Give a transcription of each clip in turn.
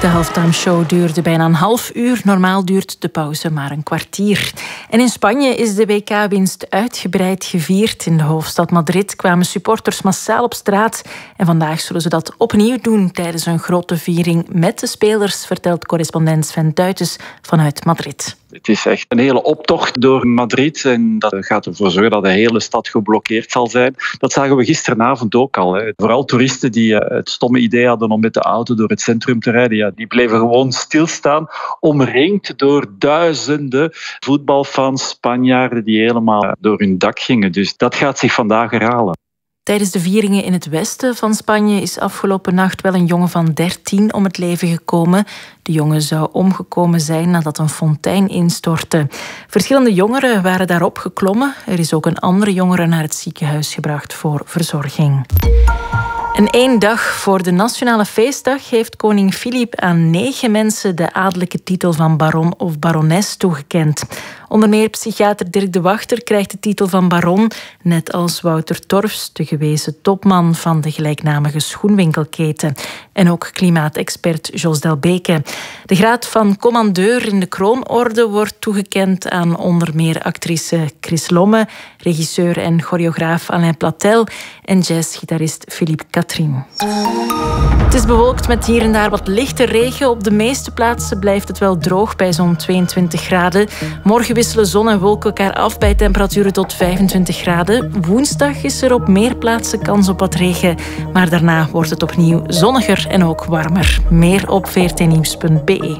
De halftime show duurde bijna een half uur. Normaal duurt de pauze maar een kwartier. En in Spanje is de WK-winst uitgebreid gevierd. In de hoofdstad Madrid kwamen supporters massaal op straat. En vandaag zullen ze dat opnieuw doen tijdens een grote viering met de spelers, vertelt correspondent Sven Duitjes vanuit Madrid. Het is echt een hele optocht door Madrid en dat gaat ervoor zorgen dat de hele stad geblokkeerd zal zijn. Dat zagen we gisteravond ook al. Hè. Vooral toeristen die het stomme idee hadden om met de auto door het centrum te rijden, ja, die bleven gewoon stilstaan, omringd door duizenden voetbalfans, Spanjaarden die helemaal door hun dak gingen. Dus dat gaat zich vandaag herhalen. Tijdens de vieringen in het westen van Spanje is afgelopen nacht wel een jongen van 13 om het leven gekomen. De jongen zou omgekomen zijn nadat een fontein instortte. Verschillende jongeren waren daarop geklommen. Er is ook een andere jongere naar het ziekenhuis gebracht voor verzorging. En 1 dag voor de Nationale Feestdag heeft koning Filip aan 9 mensen de adellijke titel van baron of barones toegekend. Onder meer psychiater Dirk de Wachter krijgt de titel van baron, net als Wouter Torfs, de gewezen topman van de gelijknamige schoenwinkelketen. En ook klimaatexpert Jos Delbeke. De graad van commandeur in de kroonorde wordt toegekend aan onder meer actrice Chris Lomme, regisseur en choreograaf Alain Platel en jazzgitarist Philippe Catherine. Het is bewolkt met hier en daar wat lichte regen. Op de meeste plaatsen blijft het wel droog bij zo'n 22 graden. Morgen wisselen zon en wolken elkaar af bij temperaturen tot 25 graden. Woensdag is er op meer plaatsen kans op wat regen. Maar daarna wordt het opnieuw zonniger en ook warmer. Meer op vrtnieuws.be.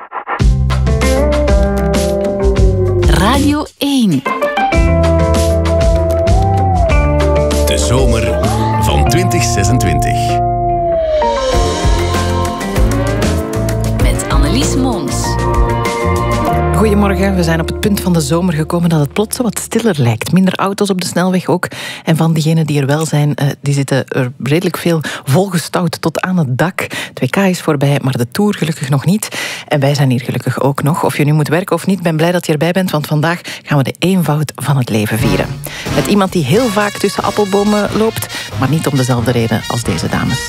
Radio 1. De zomer van 2026. Met Annelies Mons. Goedemorgen, we zijn op het punt van de zomer gekomen dat het plots wat stiller lijkt. Minder auto's op de snelweg ook. En van diegenen die er wel zijn, die zitten er redelijk veel volgestouwd tot aan het dak. Het WK is voorbij, maar de Tour gelukkig nog niet. En wij zijn hier gelukkig ook nog. Of je nu moet werken of niet, ben blij dat je erbij bent, want vandaag gaan we de eenvoud van het leven vieren. Met iemand die heel vaak tussen appelbomen loopt, maar niet om dezelfde reden als deze dames.